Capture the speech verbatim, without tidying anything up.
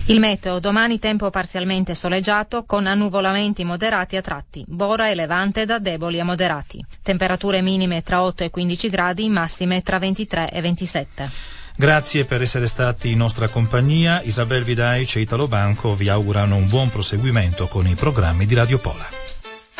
Il meteo: domani tempo parzialmente soleggiato con annuvolamenti moderati a tratti, Bora e Levante da deboli a moderati. Temperature minime tra otto e quindici gradi, massime tra ventitré e ventisette. Grazie per essere stati in nostra compagnia. Isabel Vidaic e Italo Banco vi augurano un buon proseguimento con i programmi di Radio Pola.